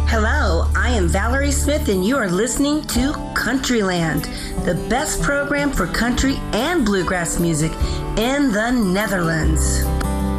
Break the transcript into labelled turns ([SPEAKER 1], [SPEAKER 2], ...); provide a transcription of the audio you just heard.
[SPEAKER 1] Hello, I am Valerie Smith, and you are listening to Countryland, the best program for country and bluegrass music in the Netherlands.